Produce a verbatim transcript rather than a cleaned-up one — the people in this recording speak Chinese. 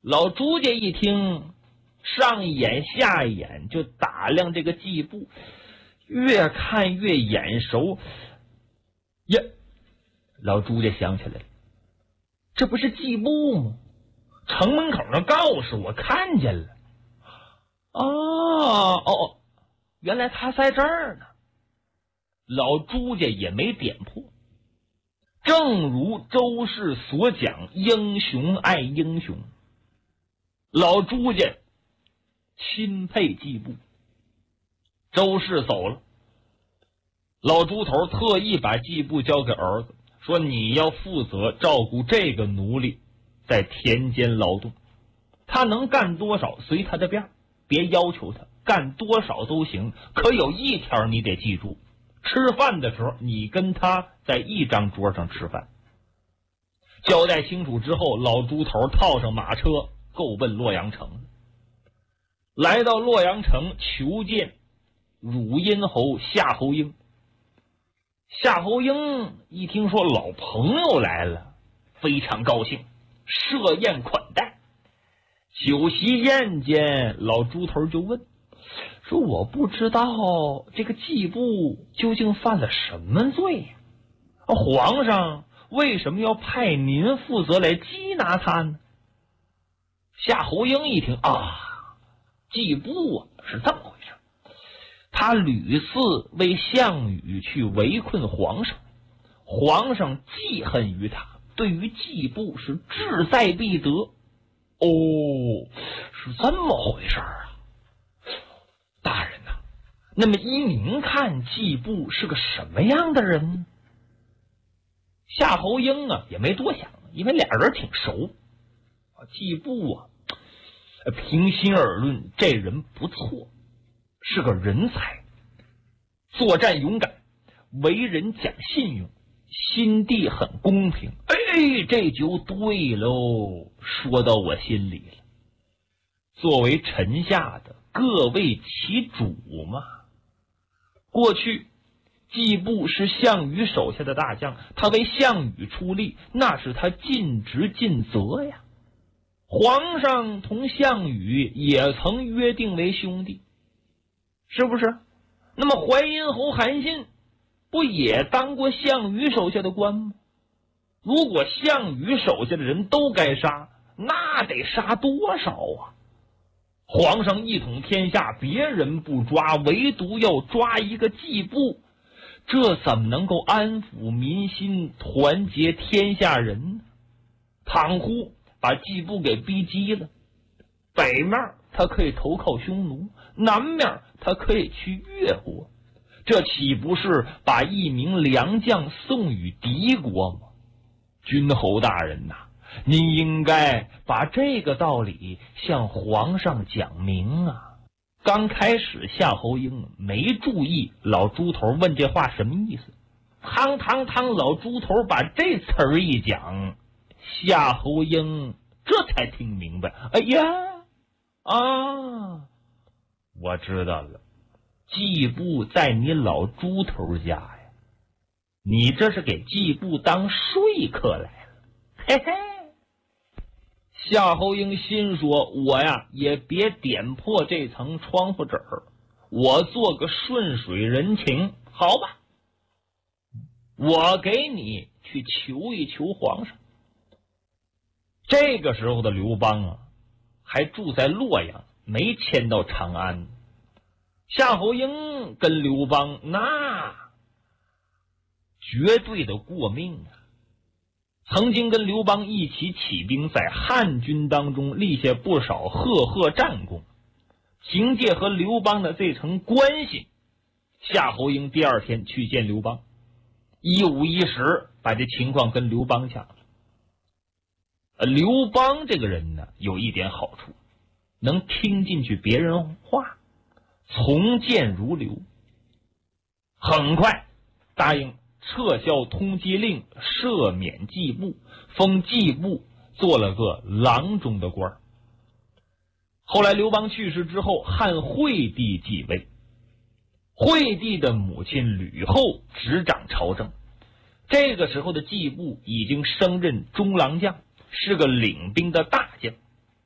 老朱家一听，上一眼下一眼就打量这个季布，越看越眼熟。呀，老朱家想起来了，这不是季布吗？城门口的告示我看见了。哦哦，原来他在这儿呢。老朱家也没点破，正如周氏所讲，英雄爱英雄，老朱家钦佩季布。周氏走了，老朱头特意把季布交给儿子，说你要负责照顾这个奴隶，在田间劳动，他能干多少随他的便，别要求他，干多少都行。可有一条你得记住，吃饭的时候你跟他在一张桌上吃饭。交代清楚之后，老朱头套上马车，够奔洛阳城。来到洛阳城，求见汝阴侯夏侯婴。夏侯婴一听说老朋友来了，非常高兴，设宴款待。酒席宴间，老朱头就问说，我不知道这个季布究竟犯了什么罪呀？皇上为什么要派您负责来缉拿他呢？夏侯婴一听啊，季布啊是这么回事，他屡次为项羽去围困皇上，皇上记恨于他，对于季布是志在必得。哦，是这么回事啊！大人呐、啊，那么依您看，季布是个什么样的人呢？夏侯婴啊也没多想，因为俩人挺熟。季布啊，平心而论，这人不错，是个人才，作战勇敢，为人讲信用，心地很公平。哎，这就对喽，说到我心里了。作为臣下的，各为其主嘛。过去季布是项羽手下的大将，他为项羽出力，那是他尽职尽责呀。皇上同项羽也曾约定为兄弟，是不是？那么淮阴侯韩信不也当过项羽手下的官吗？如果项羽手下的人都该杀，那得杀多少啊？皇上一统天下，别人不抓，唯独要抓一个季布，这怎么能够安抚民心，团结天下人呢？倘乎把季布给逼急了，北面他可以投靠匈奴，南面他可以去越国，这岂不是把一名良将送与敌国吗？君侯大人呐、啊，您应该把这个道理向皇上讲明啊！刚开始夏侯婴没注意老朱头问这话什么意思，汤汤汤，老朱头把这词儿一讲，夏侯婴这才听明白。哎呀啊，我知道了，季布在你老朱头家呀，你这是给季布当说客来了。嘿嘿，夏侯婴心说，我呀也别点破这层窗户纸儿，我做个顺水人情，好吧，我给你去求一求皇上。这个时候的刘邦啊还住在洛阳，没迁到长安。夏侯婴跟刘邦那绝对的过命啊，曾经跟刘邦一起起兵，在汉军当中立下不少赫赫战功。凭借和刘邦的这层关系，夏侯婴第二天去见刘邦，一五一十把这情况跟刘邦讲了。刘邦这个人呢，有一点好处，能听进去别人话，从谏如流，很快答应撤销通缉令，赦免季布，封季布做了个郎中的官。后来刘邦去世之后，汉惠帝继位，惠帝的母亲吕后执掌朝政。这个时候的季布已经升任中郎将，是个领兵的大